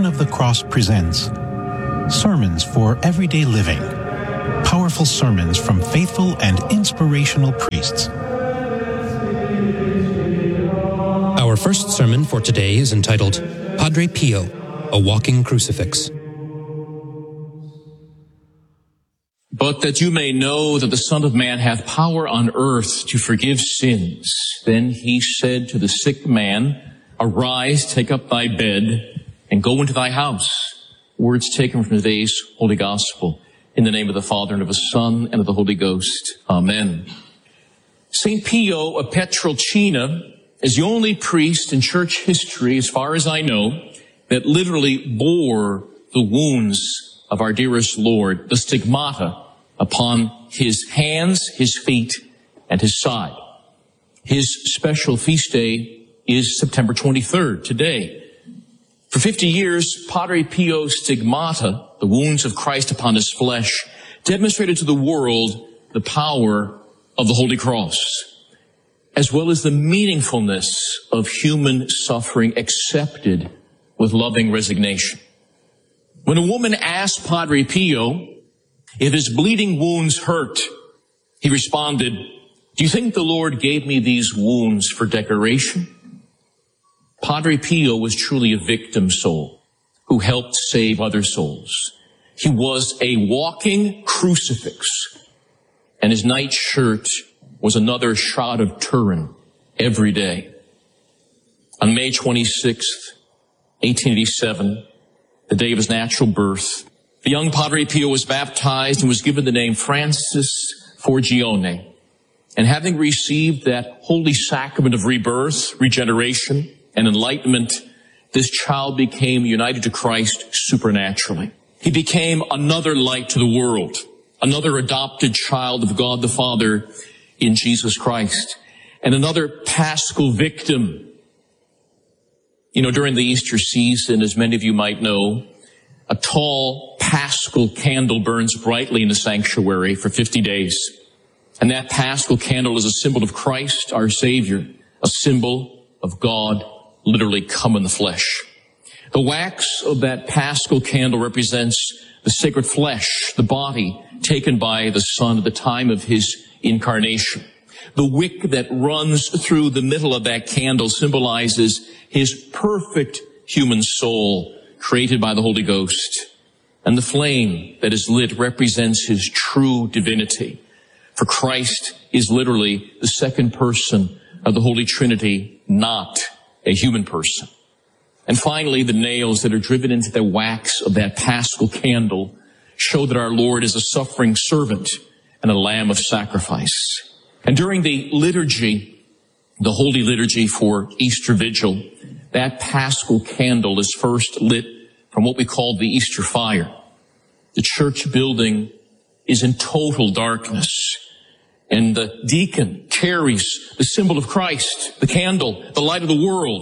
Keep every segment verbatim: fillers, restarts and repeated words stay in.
of the Cross presents Sermons for Everyday Living. Powerful sermons from faithful and inspirational priests. Our first sermon for today is entitled Padre Pio, a Walking Crucifix. But that you may know that the Son of Man hath power on earth to forgive sins. Then he said to the sick man, Arise, take up thy bed, and go into thy house. Words taken from today's Holy Gospel. In the name of the Father, and of the Son, and of the Holy Ghost. Amen. Saint Pio of Pietrelcina is the only priest in church history, as far as I know, that literally bore the wounds of our dearest Lord, the stigmata, upon his hands, his feet, and his side. His special feast day is September twenty-third, today. For fifty years, Padre Pio's stigmata, the wounds of Christ upon his flesh, demonstrated to the world the power of the Holy Cross, as well as the meaningfulness of human suffering accepted with loving resignation. When a woman asked Padre Pio if his bleeding wounds hurt, he responded, Do you think the Lord gave me these wounds for decoration? Padre Pio was truly a victim soul who helped save other souls. He was a walking crucifix, and his nightshirt was another shroud of Turin every day. On May twenty-sixth, eighteen eighty-seven, the day of his natural birth, the young Padre Pio was baptized and was given the name Francis Forgione. And having received that holy sacrament of rebirth, regeneration, and enlightenment, this child became united to Christ supernaturally. He became another light to the world, another adopted child of God the Father in Jesus Christ, and another paschal victim. You know, during the Easter season, as many of you might know, a tall paschal candle burns brightly in the sanctuary for fifty days. And that paschal candle is a symbol of Christ, our Savior, a symbol of God literally come in the flesh. The wax of that paschal candle represents the sacred flesh, the body taken by the Son at the time of his incarnation. The wick that runs through the middle of that candle symbolizes his perfect human soul created by the Holy Ghost. And the flame that is lit represents his true divinity. For Christ is literally the second person of the Holy Trinity, not a human person. And finally, the nails that are driven into the wax of that paschal candle show that our Lord is a suffering servant and a lamb of sacrifice. And during the liturgy, the Holy Liturgy for Easter Vigil, that paschal candle is first lit from what we call the Easter fire. The church building is in total darkness, and the deacon carries the symbol of Christ, the candle, the light of the world.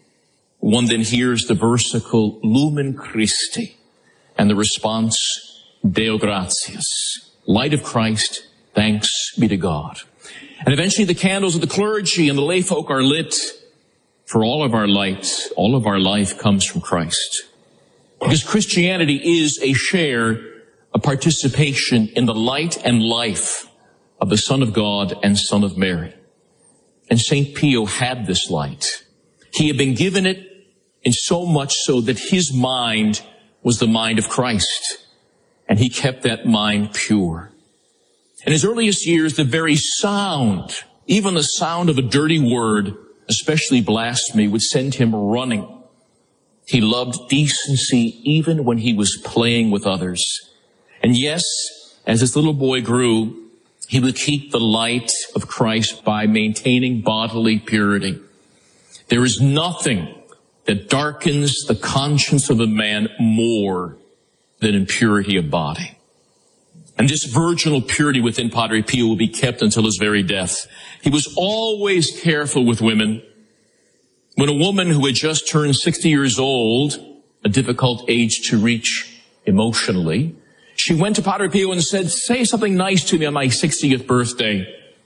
One then hears the versicle, Lumen Christi, and the response, Deo gratias. Light of Christ, thanks be to God. And eventually the candles of the clergy and the lay folk are lit. For all of our light, all of our life comes from Christ. Because Christianity is a share, a participation in the light and life of the Son of God and Son of Mary. And Saint Pio had this light. He had been given it, in so much so that his mind was the mind of Christ. And he kept that mind pure. In his earliest years, the very sound, even the sound of a dirty word, especially blasphemy, would send him running. He loved decency even when he was playing with others. And yes, as this little boy grew, he would keep the light of Christ by maintaining bodily purity. There is nothing that darkens the conscience of a man more than impurity of body. And this virginal purity within Padre Pio will be kept until his very death. He was always careful with women. When a woman who had just turned sixty years old, a difficult age to reach emotionally, she went to Padre Pio and said, say something nice to me on my sixtieth birthday.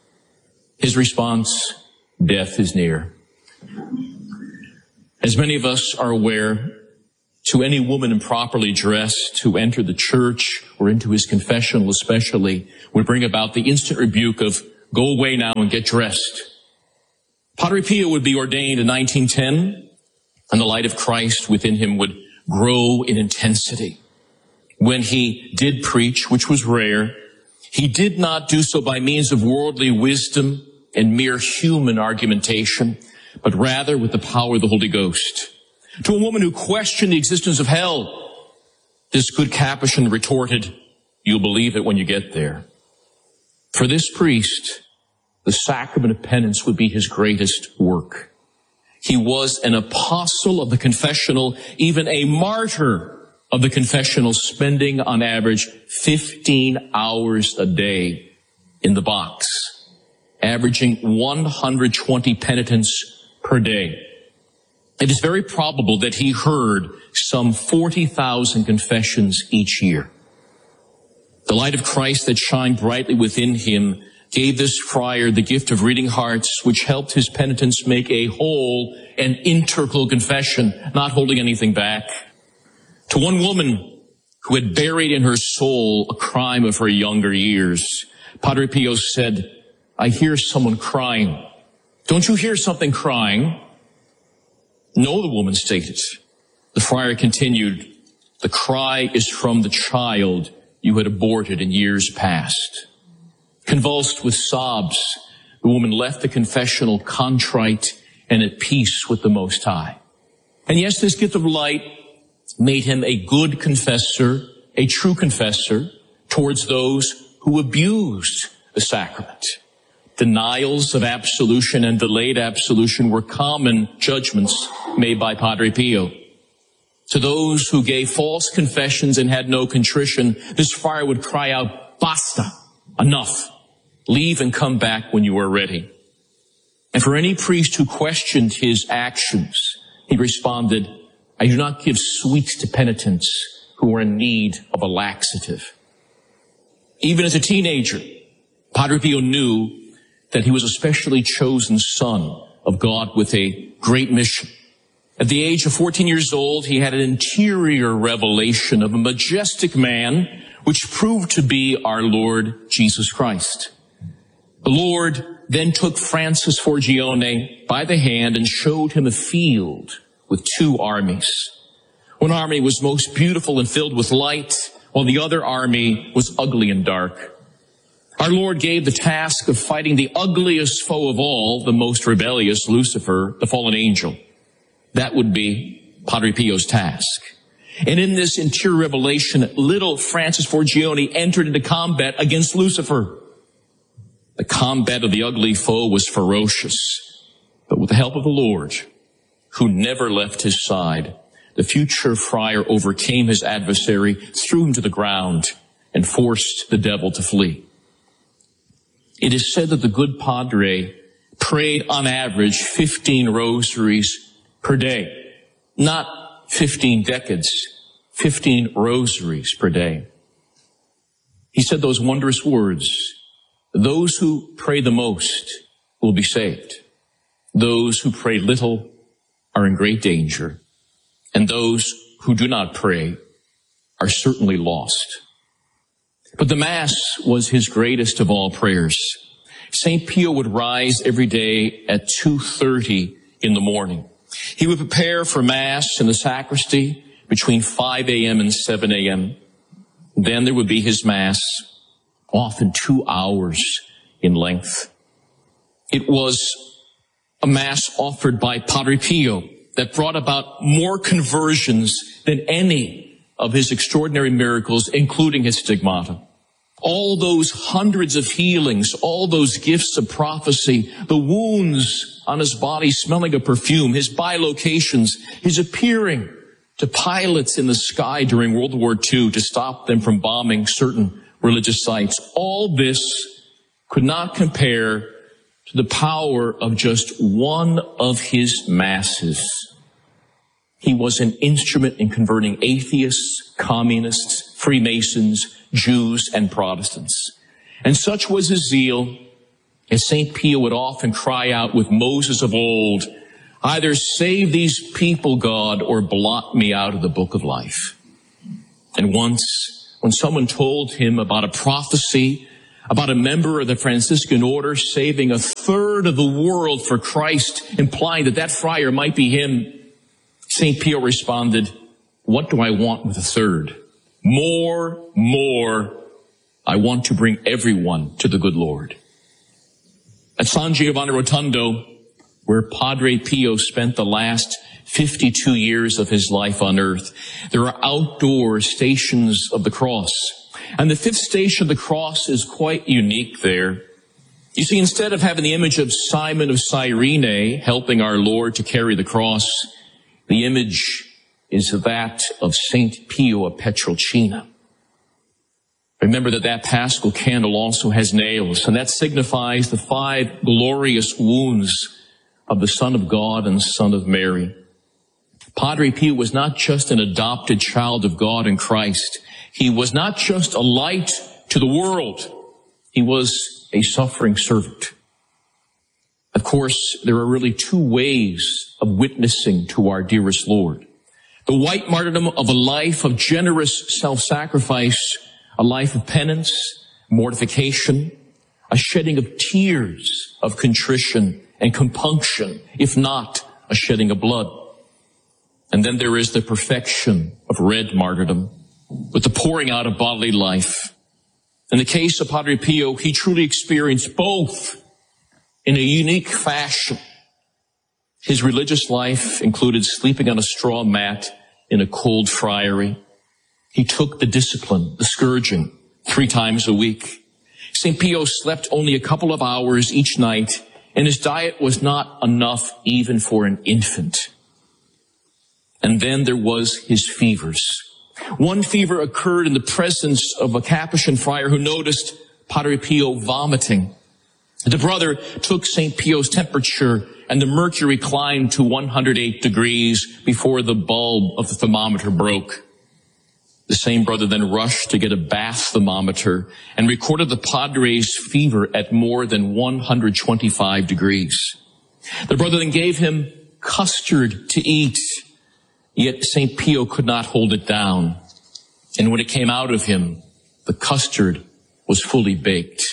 His response, death is near. As many of us are aware, to any woman improperly dressed who entered the church or into his confessional especially would bring about the instant rebuke of, go away now and get dressed. Padre Pio would be ordained in nineteen ten, and the light of Christ within him would grow in intensity. When he did preach, which was rare, he did not do so by means of worldly wisdom and mere human argumentation, but rather with the power of the Holy Ghost. To a woman who questioned the existence of hell, this good Capuchin retorted, you'll believe it when you get there. For this priest, the sacrament of penance would be his greatest work. He was an apostle of the confessional, even a martyr of the confessional, spending on average fifteen hours a day in the box, averaging one hundred twenty penitents per day. It is very probable that he heard some forty thousand confessions each year. The light of Christ that shined brightly within him gave this friar the gift of reading hearts, which helped his penitents make a whole and integral confession, not holding anything back. To one woman who had buried in her soul a crime of her younger years, Padre Pio said, I hear someone crying. Don't you hear something crying? No, the woman stated. The friar continued, the cry is from the child you had aborted in years past. Convulsed with sobs, the woman left the confessional contrite and at peace with the Most High. And yes, this gift of light made him a good confessor, a true confessor towards those who abused the sacrament. Denials of absolution and delayed absolution were common judgments made by Padre Pio. To those who gave false confessions and had no contrition, this friar would cry out, basta, enough. Leave and come back when you are ready. And for any priest who questioned his actions, he responded, I do not give sweets to penitents who are in need of a laxative. Even as a teenager, Padre Pio knew that he was a specially chosen son of God with a great mission. At the age of fourteen years old, he had an interior revelation of a majestic man, which proved to be our Lord Jesus Christ. The Lord then took Francis Forgione by the hand and showed him a field with two armies. One army was most beautiful and filled with light, while the other army was ugly and dark. Our Lord gave the task of fighting the ugliest foe of all, the most rebellious, Lucifer, the fallen angel. That would be Padre Pio's task. And in this interior revelation, little Francis Forgione entered into combat against Lucifer. The combat of the ugly foe was ferocious, but with the help of the Lord, who never left his side, the future friar overcame his adversary, threw him to the ground, and forced the devil to flee. It is said that the good Padre prayed on average fifteen rosaries per day. Not fifteen decades, fifteen rosaries per day. He said those wondrous words, those who pray the most will be saved. Those who pray little are in great danger. And those who do not pray are certainly lost. But the Mass was his greatest of all prayers. Saint Pio would rise every day at two thirty in the morning. He would prepare for Mass in the sacristy between five a.m. and seven a.m. Then there would be his Mass, often two hours in length. It was a Mass offered by Padre Pio that brought about more conversions than any of his extraordinary miracles, including his stigmata. All those hundreds of healings, all those gifts of prophecy, the wounds on his body smelling of perfume, his bilocations, his appearing to pilots in the sky during World War Two to stop them from bombing certain religious sites. All this could not compare to the power of just one of his masses. He was an instrument in converting atheists, communists, Freemasons, Jews, and Protestants. And such was his zeal, as Saint Pio would often cry out with Moses of old, Either save these people, God, or blot me out of the book of life. And once, when someone told him about a prophecy about a member of the Franciscan order saving a third of the world for Christ, implying that that friar might be him, Saint Pio responded, "What do I want with a third? More, more. I want to bring everyone to the good Lord." At San Giovanni Rotondo, where Padre Pio spent the last fifty-two years of his life on earth, there are outdoor stations of the cross. And the fifth station of the cross is quite unique there. You see, instead of having the image of Simon of Cyrene helping our Lord to carry the cross, the image is that of Saint Pio of Pietrelcina. Remember that that Paschal candle also has nails, and that signifies the five glorious wounds of the Son of God and Son of Mary. Padre Pio was not just an adopted child of God in Christ. He was not just a light to the world. He was a suffering servant. Of course, there are really two ways of witnessing to our dearest Lord. The white martyrdom of a life of generous self-sacrifice, a life of penance, mortification, a shedding of tears of contrition and compunction, if not a shedding of blood. And then there is the perfection of red martyrdom, with the pouring out of bodily life. In the case of Padre Pio, he truly experienced both in a unique fashion. His religious life included sleeping on a straw mat in a cold friary. He took the discipline, the scourging, three times a week. Saint Pio slept only a couple of hours each night, and his diet was not enough even for an infant. And then there was his fevers. One fever occurred in the presence of a Capuchin friar who noticed Padre Pio vomiting. The brother took Saint Pio's temperature, and the mercury climbed to one hundred eight degrees before the bulb of the thermometer broke. The same brother then rushed to get a bath thermometer and recorded the Padre's fever at more than one hundred twenty-five degrees. The brother then gave him custard to eat, yet Saint Pio could not hold it down. And when it came out of him, the custard was fully baked.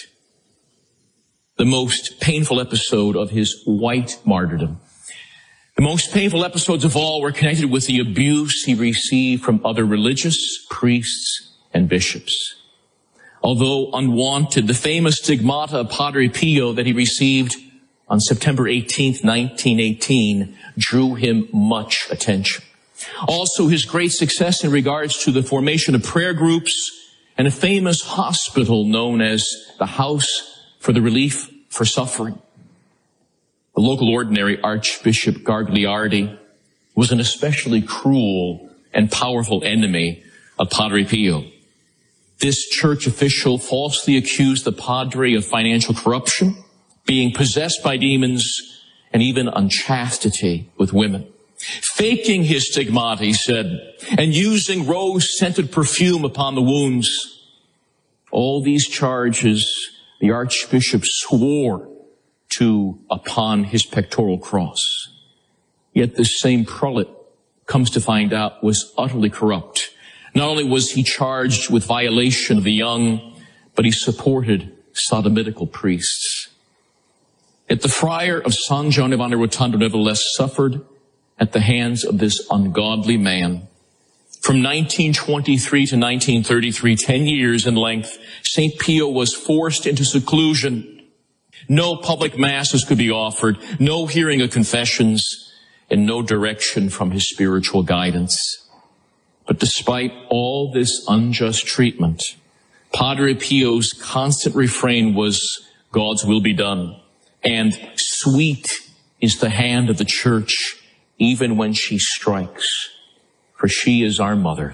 The most painful episode of his white martyrdom. The most painful episodes of all were connected with the abuse he received from other religious, priests, and bishops. Although unwanted, the famous stigmata of Padre Pio that he received on September eighteenth, nineteen eighteen, drew him much attention. Also, his great success in regards to the formation of prayer groups and a famous hospital known as the House for the Relief for Suffering. The local ordinary, Archbishop Gagliardi, was an especially cruel and powerful enemy of Padre Pio. This church official falsely accused the Padre of financial corruption, being possessed by demons, and even unchastity with women. Faking his stigmata, he said, and using rose-scented perfume upon the wounds. All these charges the Archbishop swore to upon his pectoral cross. Yet this same prelate, comes to find out, was utterly corrupt. Not only was he charged with violation of the young, but he supported sodomitical priests. Yet the friar of San Giovanni Rotondo nevertheless suffered at the hands of this ungodly man. From nineteen twenty-three to nineteen thirty-three, ten years in length, Saint Pio was forced into seclusion. No public masses could be offered, no hearing of confessions, and no direction from his spiritual guidance. But despite all this unjust treatment, Padre Pio's constant refrain was, God's will be done. And sweet is the hand of the church, even when she strikes, for she is our mother.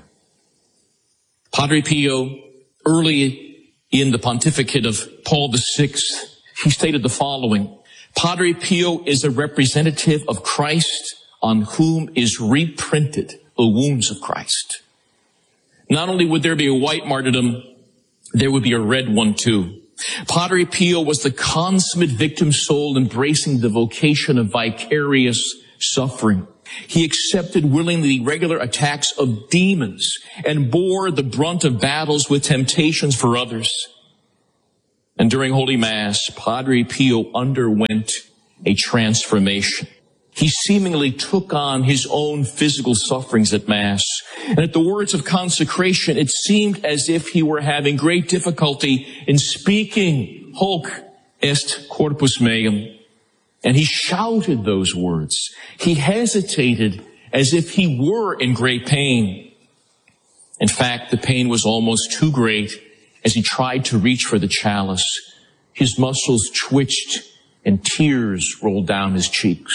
Padre Pio, early in the pontificate of Paul the Sixth, he stated the following: Padre Pio is a representative of Christ on whom is reprinted the wounds of Christ. Not only would there be a white martyrdom, there would be a red one too. Padre Pio was the consummate victim soul embracing the vocation of vicarious suffering. He accepted willingly regular attacks of demons and bore the brunt of battles with temptations for others. And during Holy Mass, Padre Pio underwent a transformation. He seemingly took on his own physical sufferings at Mass. And at the words of consecration, it seemed as if he were having great difficulty in speaking, hoc est corpus meum. And he shouted those words. He hesitated as if he were in great pain. In fact, the pain was almost too great as he tried to reach for the chalice. His muscles twitched and tears rolled down his cheeks.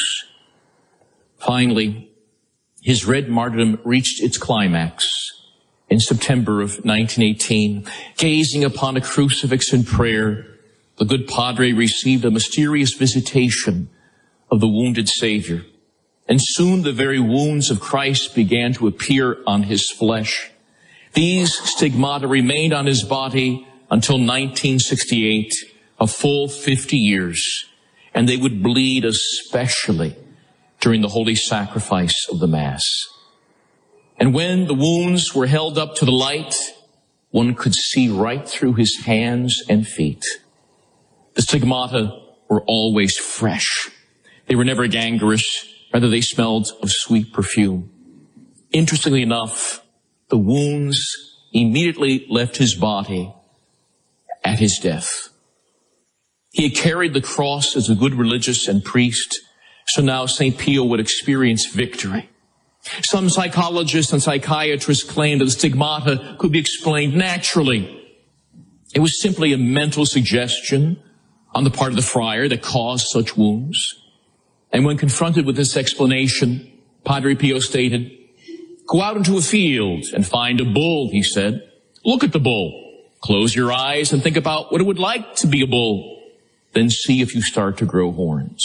Finally, his red martyrdom reached its climax in September of nineteen eighteen. Gazing upon a crucifix in prayer, the good Padre received a mysterious visitation of the wounded Savior. And soon the very wounds of Christ began to appear on his flesh. These stigmata remained on his body until nineteen sixty-eight, a full fifty years. And they would bleed especially during the holy sacrifice of the Mass. And when the wounds were held up to the light, one could see right through his hands and feet. The stigmata were always fresh. They were never gangrenous. Rather, they smelled of sweet perfume. Interestingly enough, the wounds immediately left his body at his death. He had carried the cross as a good religious and priest, so now Saint Pio would experience victory. Some psychologists and psychiatrists claimed that the stigmata could be explained naturally. It was simply a mental suggestion on the part of the friar that caused such wounds. And when confronted with this explanation, Padre Pio stated, "Go out into a field and find a bull," he said. "Look at the bull. Close your eyes and think about what it would like to be a bull. Then see if you start to grow horns."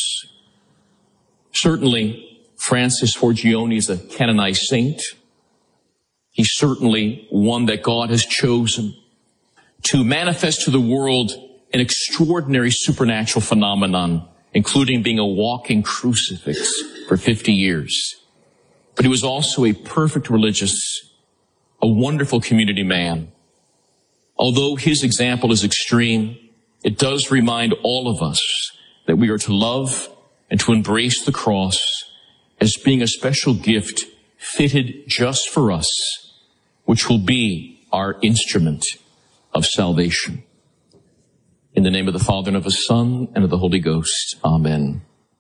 Certainly, Francis Forgione is a canonized saint. He's certainly one that God has chosen to manifest to the world an extraordinary supernatural phenomenon, including being a walking crucifix for fifty years. But he was also a perfect religious, a wonderful community man. Although his example is extreme, it does remind all of us that we are to love and to embrace the cross as being a special gift fitted just for us, which will be our instrument of salvation. In the name of the Father, and of the Son, and of the Holy Ghost. Amen.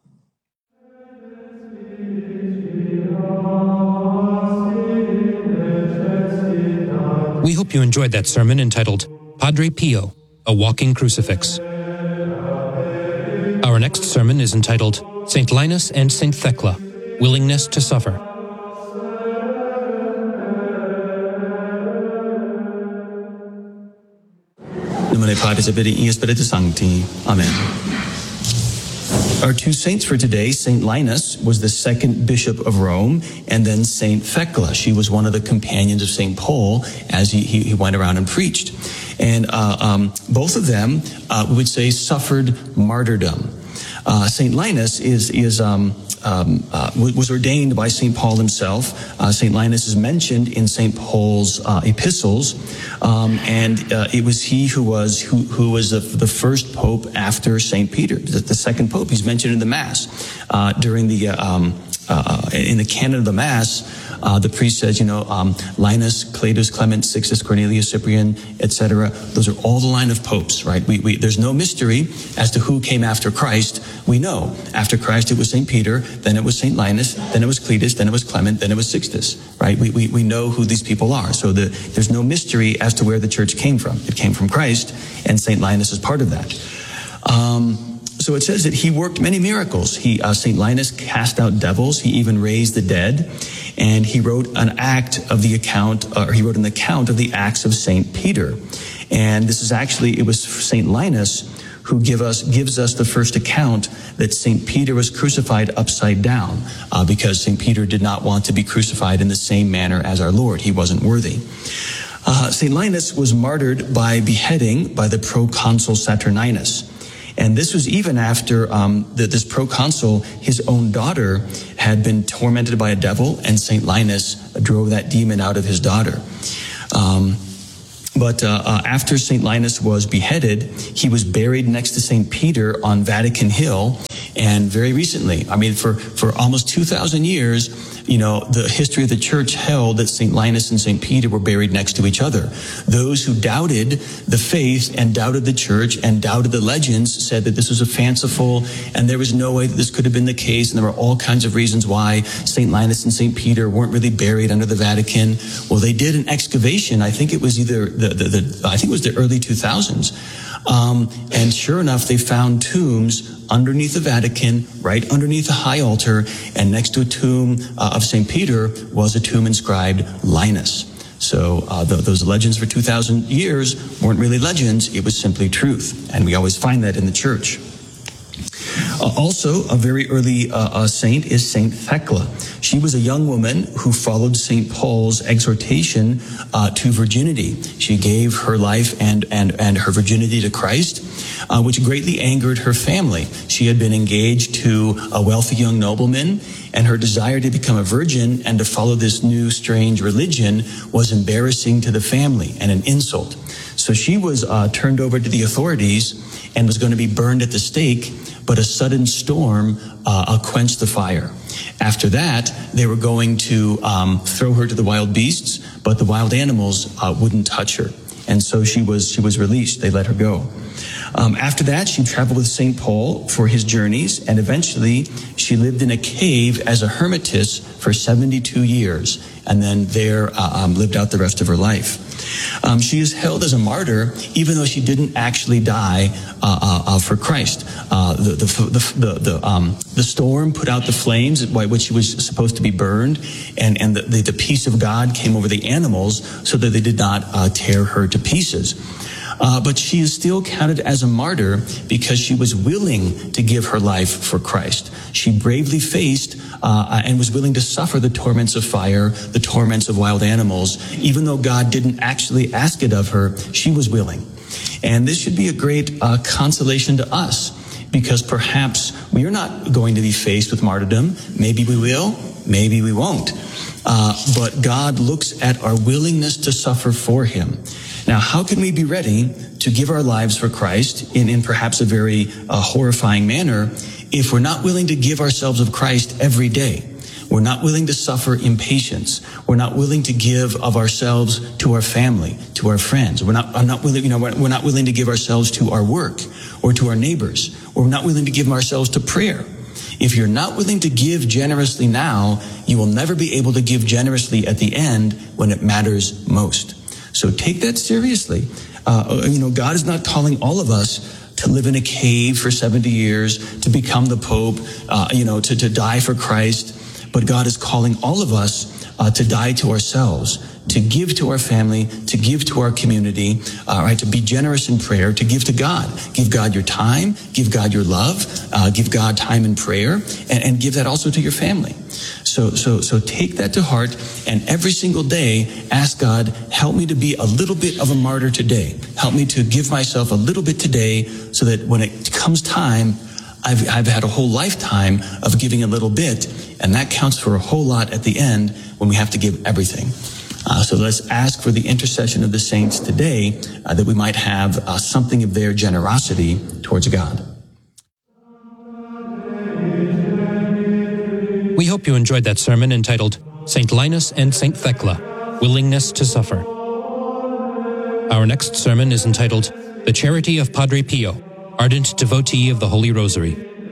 We hope you enjoyed that sermon entitled Padre Pio, a Walking Crucifix. Our next sermon is entitled Saint Linus and Saint Thecla, Willingness to Suffer. Nomine Patris et Filii et Spiritus Sancti. Amen. Our two saints for today, Saint Linus was the second bishop of Rome, and then Saint Thecla. She was one of the companions of Saint Paul as he, he, he went around and preached. And uh, um, both of them, uh, we would say, suffered martyrdom. Uh, Saint Linus is is um, um, uh, was ordained by Saint Paul himself. Uh, Saint Linus is mentioned in Saint Paul's uh, epistles, um, and uh, it was he who was who who was the, the first pope after Saint Peter, the, the second pope. He's mentioned in the Mass uh, during the uh, um, uh, in the canon of the Mass. Uh, the priest says, you know, um, Linus, Cletus, Clement, Sixtus, Cornelius, Cyprian, et cetera. Those are all the line of popes, right? We, we, there's no mystery as to who came after Christ. We know after Christ it was Saint Peter, then it was Saint Linus, then it was Cletus, then it was Clement, then it was Sixtus, right? We we, we know who these people are. So the, there's no mystery as to where the church came from. It came from Christ, and Saint Linus is part of that. Um, So it says that he worked many miracles. He, uh, Saint Linus cast out devils. He even raised the dead. And he wrote an act of the account, or he wrote an account of the Acts of Saint Peter. And this is actually, it was Saint Linus who give us, gives us the first account that Saint Peter was crucified upside down, uh, because Saint Peter did not want to be crucified in the same manner as our Lord. He wasn't worthy. Uh, Saint Linus was martyred by beheading by the proconsul Saturninus. And this was even after um, the, this proconsul, his own daughter, had been tormented by a devil, and Saint Linus drove that demon out of his daughter. Um, But uh, uh, after Saint Linus was beheaded, he was buried next to Saint Peter on Vatican Hill. And very recently, I mean, for, for almost two thousand years, you know, the history of the church held that Saint Linus and Saint Peter were buried next to each other. Those who doubted the faith and doubted the church and doubted the legends said that this was a fanciful and there was no way that this could have been the case. And there were all kinds of reasons why Saint Linus and Saint Peter weren't really buried under the Vatican. Well, they did an excavation. I think it was either the, the, the I think it was the early two thousands. Um, and sure enough, they found tombs underneath the Vatican, right underneath the high altar, and next to a tomb uh, of Saint Peter was a tomb inscribed Linus. So uh, the, those legends for two thousand years weren't really legends, it was simply truth. And we always find that in the church. Uh, also, a very early uh, uh, saint is Saint Thecla. She was a young woman who followed Saint Paul's exhortation uh, to virginity. She gave her life and, and, and her virginity to Christ, uh, which greatly angered her family. She had been engaged to a wealthy young nobleman, and her desire to become a virgin and to follow this new strange religion was embarrassing to the family and an insult. So she was uh, turned over to the authorities and was going to be burned at the stake, but a sudden storm uh, quenched the fire. After that, they were going to um, throw her to the wild beasts, but the wild animals uh, wouldn't touch her. And so she was she was released. They let her go. Um, after that, she traveled with Saint Paul for his journeys, and eventually she lived in a cave as a hermitess for seventy-two years, and then there uh, um, lived out the rest of her life. Um, she is held as a martyr, even though she didn't actually die uh, uh, uh, for Christ. Uh, the, the, the, the, the, um, the storm put out the flames by which she was supposed to be burned, and, and the, the, the peace of God came over the animals so that they did not uh, tear her to pieces. Uh, but she is still counted as a martyr because she was willing to give her life for Christ. She bravely faced uh, and was willing to suffer the torments of fire, the torments of wild animals. Even though God didn't actually ask it of her, she was willing. And this should be a great uh, consolation to us, because perhaps we are not going to be faced with martyrdom. Maybe we will, maybe we won't. Uh, but God looks at our willingness to suffer for him. Now, how can we be ready to give our lives for Christ in, in perhaps a very uh, horrifying manner if we're not willing to give ourselves of Christ every day? We're not willing to suffer impatience. We're not willing to give of ourselves to our family, to our friends. We're not, I'm not willing, you know, we're not willing to give ourselves to our work or to our neighbors. Or we're not willing to give ourselves to prayer. If you're not willing to give generously now, you will never be able to give generously at the end when it matters most. So take that seriously. Uh, you know, God is not calling all of us to live in a cave for seventy years, to become the Pope, uh, you know, to, to die for Christ. But God is calling all of us uh, to die to ourselves, to give to our family, to give to our community, uh, right, to be generous in prayer, to give to God. Give God your time, give God your love, uh, give God time in prayer, and, and give that also to your family. So, so, so take that to heart, and every single day, ask God, help me to be a little bit of a martyr today. Help me to give myself a little bit today so that when it comes time, I've, I've had a whole lifetime of giving a little bit, and that counts for a whole lot at the end when we have to give everything. Uh, so let's ask for the intercession of the saints today uh, that we might have uh, something of their generosity towards God. We hope you enjoyed that sermon entitled Saint Linus and Saint Thecla, Willingness to Suffer. Our next sermon is entitled The Charity of Padre Pio, Ardent Devotee of the Holy Rosary.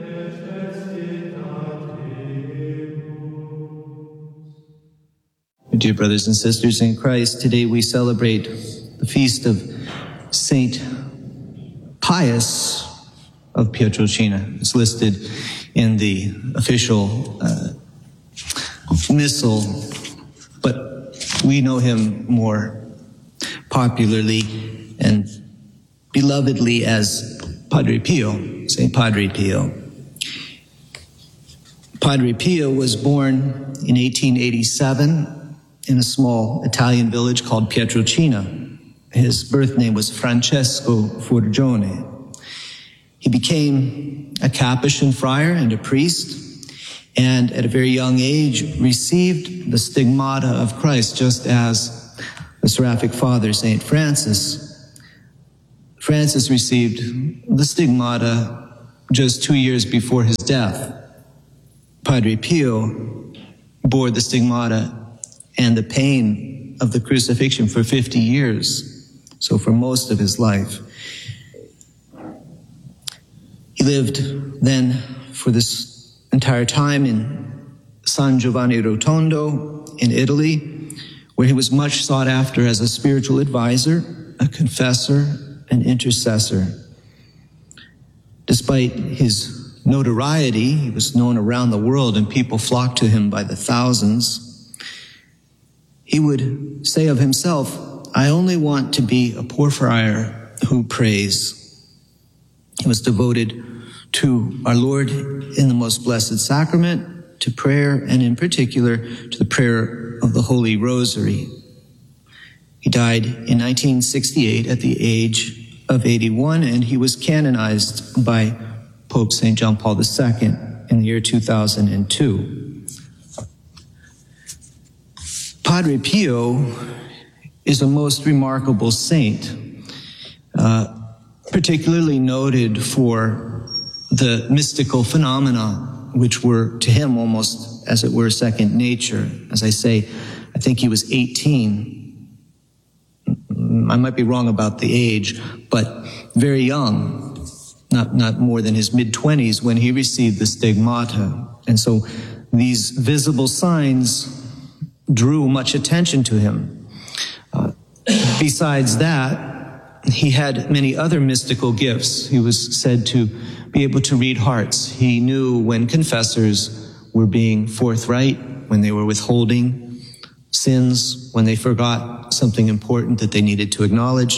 Dear brothers and sisters in Christ, today we celebrate the feast of Saint Pius of Pietrelcina. It's listed in the official uh, missal, but we know him more popularly and belovedly as Padre Pio, Saint Padre Pio. Padre Pio was born in eighteen eighty-seven in a small Italian village called Pietrelcina. His birth name was Francesco Forgione. He became a Capuchin friar and a priest, and at a very young age received the stigmata of Christ, just as the Seraphic Father, Saint Francis. Francis received the stigmata just two years before his death. Padre Pio bore the stigmata and the pain of the crucifixion for fifty years, so for most of his life. He lived then for this entire time in San Giovanni Rotondo in Italy, where he was much sought after as a spiritual advisor, a confessor, an intercessor. Despite his notoriety, he was known around the world and people flocked to him by the thousands. He would say of himself, "I only want to be a poor friar who prays." He was devoted to our Lord in the Most Blessed Sacrament, to prayer, and in particular to the prayer of the Holy Rosary. He died in nineteen sixty-eight at the age of eighty-one, and he was canonized by Pope Saint John Paul the Second in the year two thousand two. Padre Pio is a most remarkable saint, uh, particularly noted for the mystical phenomena which were to him almost, as it were, second nature. As I say, I think he was eighteen. I might be wrong about the age, but very young, not, not more than his mid-twenties when he received the stigmata. And so these visible signs drew much attention to him. Uh, besides that, he had many other mystical gifts. He was said to be able to read hearts. He knew when confessors were being forthright, when they were withholding sins, when they forgot something important that they needed to acknowledge.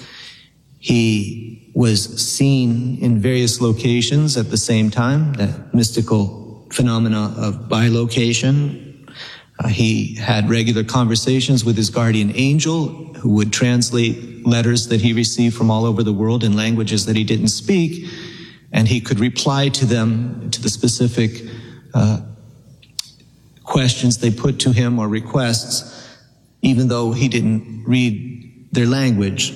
He was seen in various locations at the same time, that mystical phenomena of bilocation. Uh, he had regular conversations with his guardian angel, who would translate letters that he received from all over the world in languages that he didn't speak, and he could reply to them, to the specific uh, questions they put to him or requests, even though he didn't read their language.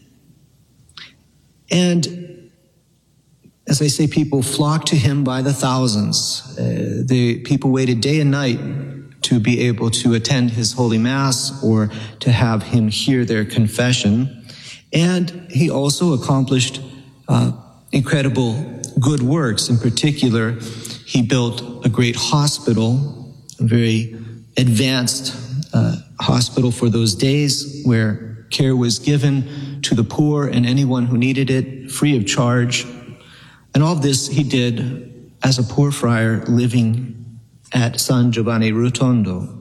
And as I say, people flocked to him by the thousands. Uh, the people waited day and night to be able to attend his Holy Mass or to have him hear their confession. And he also accomplished uh, incredible good works. In particular, he built a great hospital, a very advanced uh, hospital for those days, where care was given to the poor and anyone who needed it, free of charge. And all of this he did as a poor friar living at San Giovanni Rotondo.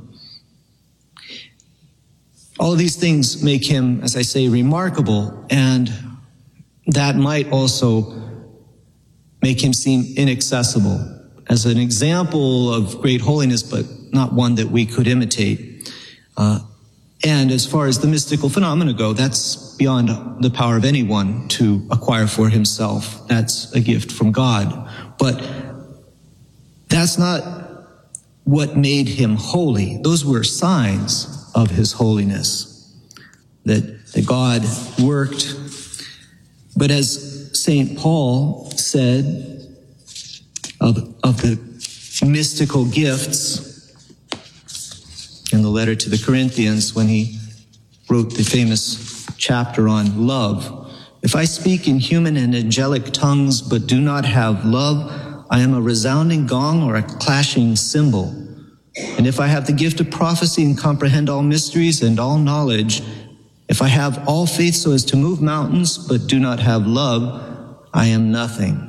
All of these things make him, as I say, remarkable, and that might also make him seem inaccessible as an example of great holiness, but not one that we could imitate. Uh, and as far as the mystical phenomena go, that's beyond the power of anyone to acquire for himself. That's a gift from God. But that's not what made him holy. Those were signs of his holiness, that, that God worked. But as Saint Paul said of, of the mystical gifts in the letter to the Corinthians, when he wrote the famous chapter on love, "If I speak in human and angelic tongues but do not have love, I am a resounding gong or a clashing cymbal. And if I have the gift of prophecy and comprehend all mysteries and all knowledge, if I have all faith so as to move mountains but do not have love, I am nothing."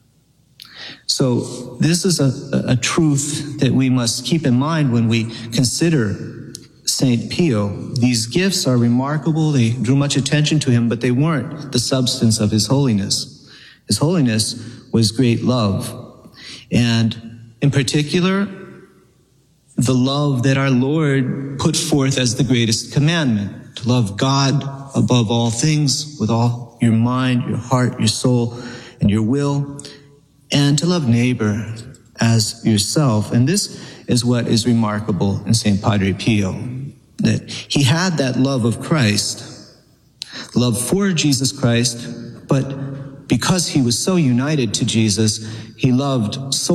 So this is a, a truth that we must keep in mind when we consider Saint Pio. These gifts are remarkable. They drew much attention to him, but they weren't the substance of his holiness. His holiness was great love. And in particular, the love that our Lord put forth as the greatest commandment, to love God above all things with all your mind, your heart, your soul, and your will, and to love neighbor as yourself. And this is what is remarkable in Saint Padre Pio, that he had that love of Christ, love for Jesus Christ, but because he was so united to Jesus, he loved so